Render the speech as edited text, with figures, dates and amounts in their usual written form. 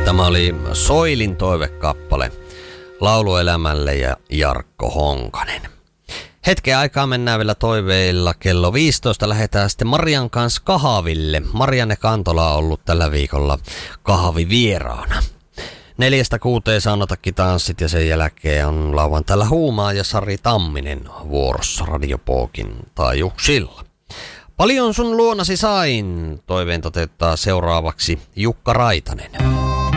Tämä oli Soilin toivekappale lauluelämälle ja Jarkko Honkanen. Hetken aikaa mennään vielä toiveilla. Kello 15 lähdetään sitten Marian kanssa kahville. Marianne Kantola on ollut tällä viikolla kahvivieraana. 4-6 Saunatakki-tanssit ja sen jälkeen on lauantailla Huumaa ja Sari Tamminen vuorossa Radio Pookin taajuuksilla. Paljon sun luonasi sain. Toiveen toteuttaa seuraavaksi Jukka Raitanen.